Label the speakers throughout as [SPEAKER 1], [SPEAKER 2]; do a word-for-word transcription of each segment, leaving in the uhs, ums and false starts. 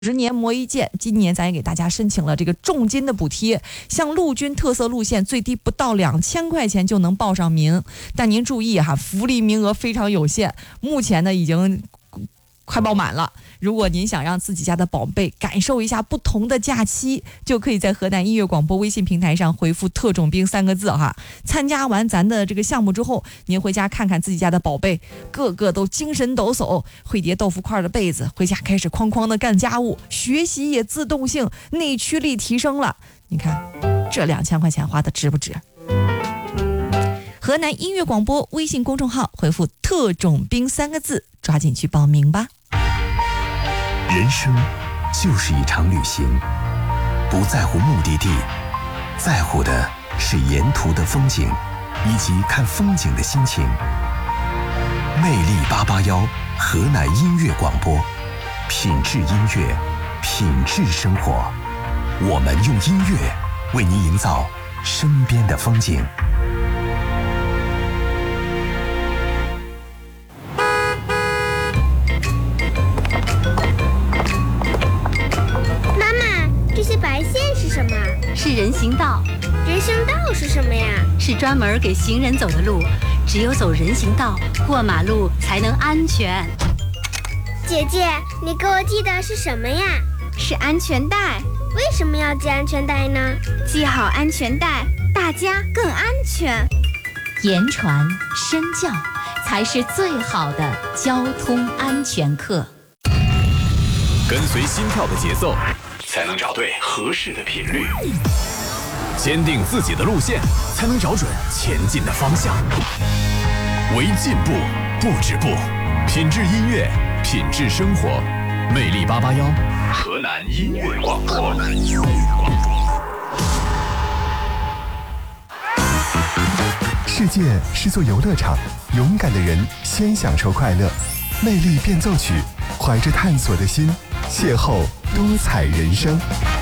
[SPEAKER 1] 十年磨一剑，今年咱也给大家申请了这个重金的补贴，像陆军特色路线最低不到两千块钱就能报上名，但您注意哈，福利名额非常有限，目前呢已经快报满了。如果您想让自己家的宝贝感受一下不同的假期，就可以在河南音乐广播微信平台上回复特种兵三个字哈。参加完咱的这个项目之后，您回家看看自己家的宝贝，个个都精神抖擞，会叠豆腐块的被子，回家开始哐哐的干家务，学习也自动性，内驱力提升了。你看这两千块钱花的值不值？河南音乐广播微信公众号回复特种兵三个字，抓紧去报名吧。
[SPEAKER 2] 人生就是一场旅行，不在乎目的地，在乎的是沿途的风景以及看风景的心情。魅力八八幺河南音乐广播，品质音乐，品质生活。我们用音乐为您营造身边的风景。
[SPEAKER 3] 是人行道。
[SPEAKER 4] 人行道是什么呀？
[SPEAKER 3] 是专门给行人走的路，只有走人行道过马路才能安全。
[SPEAKER 4] 姐姐，你给我系的是什么呀？
[SPEAKER 5] 是安全带。
[SPEAKER 4] 为什么要系安全带呢？
[SPEAKER 5] 系好安全带，大家更安全。
[SPEAKER 3] 言传身教才是最好的交通安全课。
[SPEAKER 6] 跟随心跳的节奏，才能找对合适的频率，坚定自己的路线，才能找准前进的方向。为进步不止步，品质音乐，品质生活。魅力八八幺，河南音乐广播。
[SPEAKER 2] 世界是座游乐场，勇敢的人先享受快乐。魅力变奏曲，怀着探索的心，邂逅多彩人生。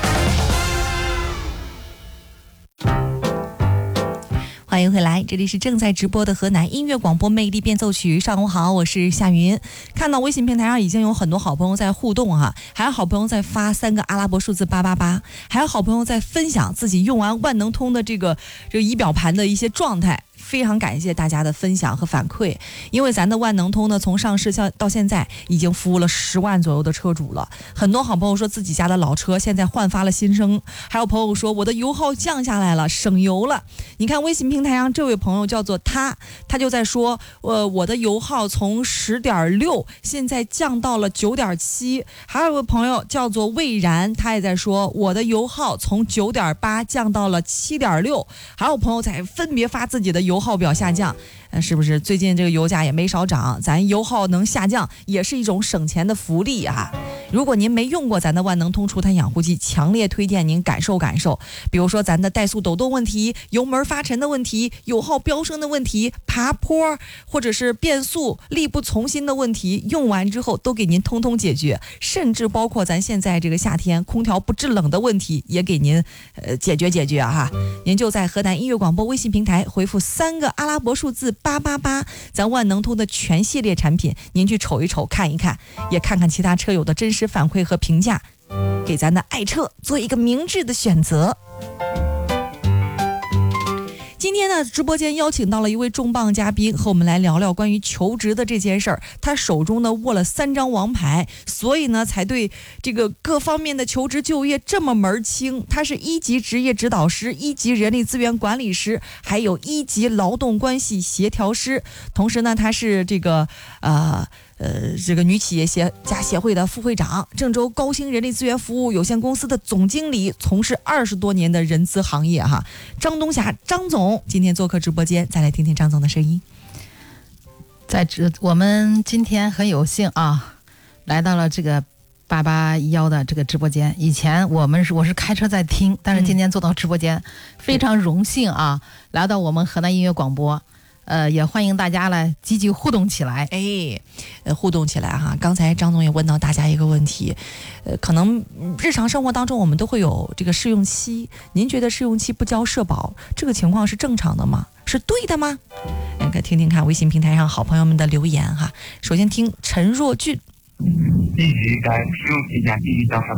[SPEAKER 1] 欢迎回来，这里是正在直播的河南音乐广播魅力变奏曲。上午好，我是夏云。看到微信平台上已经有很多好朋友在互动哈，还有好朋友在发三个阿拉伯数字八八八，还有好朋友在分享自己用完万能通的这个这个仪表盘的一些状态。非常感谢大家的分享和反馈，因为咱的万能通呢，从上市到现在已经服务了十万左右的车主了。很多好朋友说自己家的老车现在焕发了新生，还有朋友说我的油耗降下来了，省油了。你看微信平台上这位朋友叫做他，他就在说，呃，我的油耗从十点六现在降到了九点七。还有位朋友叫做魏然，他也在说我的油耗从九点八降到了七点六。还有朋友在分别发自己的油耗表下降，呃，是不是最近这个油价也没少涨？咱油耗能下降，也是一种省钱的福利啊！如果您没用过咱的万能通除碳养护剂，强烈推荐您感受感受。比如说咱的怠速抖动问题、油门发沉的问题、油耗飙升的问题、爬坡或者是变速力不从心的问题，用完之后都给您通通解决，甚至包括咱现在这个夏天空调不制冷的问题，也给您呃解决解决啊哈！您就在河南音乐广播微信平台回复三个阿拉伯数字八八八，咱万能通的全系列产品，您去瞅一瞅看一看，也看看其他车友的真实反馈和评价，给咱的爱车做一个明智的选择。今天呢，直播间邀请到了一位重磅嘉宾，和我们来聊聊关于求职的这件事儿。他手中呢握了三张王牌，所以呢才对这个各方面的求职就业这么门清。他是一级职业指导师、一级人力资源管理师，还有一级劳动关系协调师。同时呢，他是这个呃。呃，这个女企业协家协会的副会长，郑州高新人力资源服务有限公司的总经理，从事二十多年的人资行业哈。张东霞，张总今天做客直播间，再来听听张总的声音。
[SPEAKER 7] 在这，我们今天很有幸啊，来到了这个八八幺的这个直播间。以前我们是我是开车在听，但是今天坐到直播间，嗯、非常荣幸啊，来到我们河南音乐广播。呃，也欢迎大家来积极互动起来。
[SPEAKER 1] 哎，呃，互动起来哈。刚才张总也问到大家一个问题，呃，可能日常生活当中我们都会有这个试用期，您觉得试用期不交社保这个情况是正常的吗？是对的吗？那个听听看微信平台上好朋友们的留言哈。首先听陈若俊，
[SPEAKER 8] 必须在使用期间必须到上